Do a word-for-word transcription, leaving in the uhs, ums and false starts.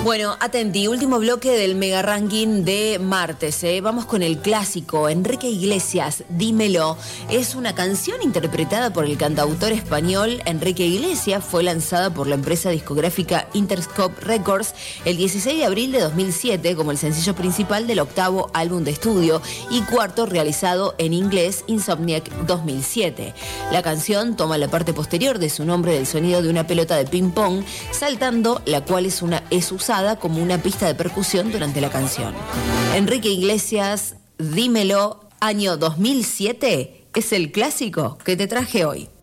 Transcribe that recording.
Bueno, atenti, último bloque del mega ranking de martes, ¿eh? Vamos con el clásico, Enrique Iglesias, Dímelo. Es una canción interpretada por el cantautor español Enrique Iglesias, fue lanzada por la empresa discográfica Interscope Records el dieciséis de abril de dos mil siete como el sencillo principal del octavo álbum de estudio y cuarto realizado en inglés, Insomniac dos mil siete. La canción toma la parte posterior de su nombre del sonido de una pelota de ping-pong saltando, la cual es, una, es usada como una pista de percusión durante la canción. Enrique Iglesias, Dímelo, año dos mil siete, es el clásico que te traje hoy.